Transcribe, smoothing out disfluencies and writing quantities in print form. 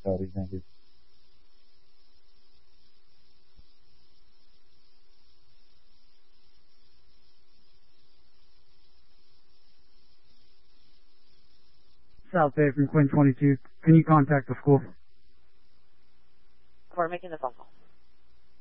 Cody. Thank you. South Bay from Quinn 22. Can you contact the school? We're making the phone call.